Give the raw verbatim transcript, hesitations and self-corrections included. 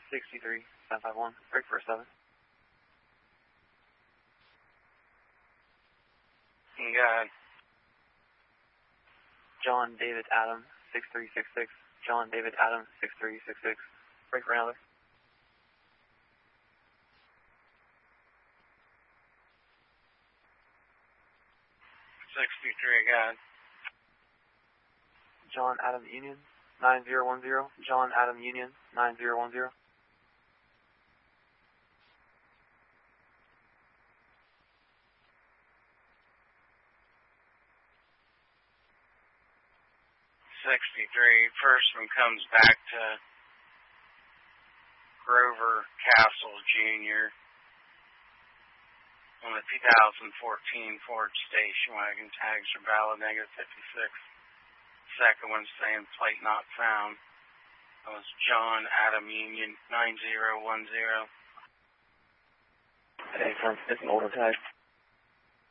sixty-three, seven five one, break for a seven. You got it. John David Adam, six three six six. John David Adam, six three six six. Break for another. sixty-three, got it. John Adam Union, nine zero one zero. John Adam Union, nine zero one zero. sixty-three, first one comes back to Grover Castle Junior on the two thousand fourteen Ford station wagon. Tags are valid, negative fifty-six. Second one saying plate not found. That was John Adam Union, nine zero one zero. Hey, from it's an older tag.